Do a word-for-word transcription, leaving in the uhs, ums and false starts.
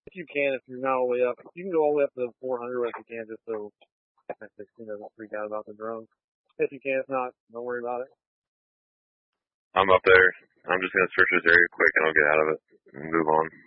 If you can, if you're not all the way up, you can go all the way up to four hundred if you can, just so F sixteen doesn't freak out about the drones. If you can, if not, don't worry about it. I'm up there. I'm just gonna search this area quick and I'll get out of it and move on.